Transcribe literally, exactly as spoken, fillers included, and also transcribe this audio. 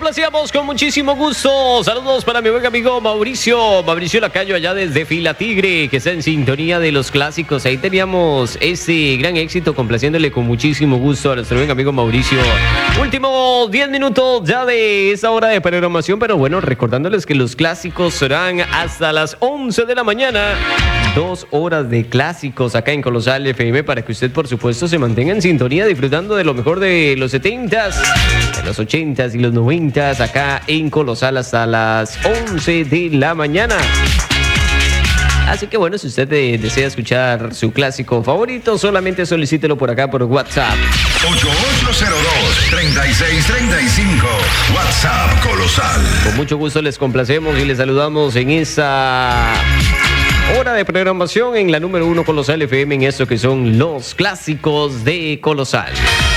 complacíamos con muchísimo gusto. Saludos para mi buen amigo Mauricio, Mauricio Lacayo allá desde Fila Tigre, que está en sintonía de los clásicos. Ahí teníamos ese gran éxito complaciéndole con muchísimo gusto a nuestro buen amigo Mauricio. Últimos diez minutos ya de esa hora de programación, pero bueno, recordándoles que los clásicos serán hasta las once de la mañana. Dos horas de clásicos acá en Colosal F M para que usted, por supuesto, se mantenga en sintonía disfrutando de lo mejor de los setentas, de los ochentas y los noventas acá en Colosal hasta las once de la mañana. Así que bueno, si usted eh, desea escuchar su clásico favorito, solamente solicítelo por acá por WhatsApp. ocho ocho cero dos, tres seis tres cinco. WhatsApp Colosal. Con mucho gusto les complacemos y les saludamos en esa hora de programación en la número uno Colosal F M en esto que son los clásicos de Colosal.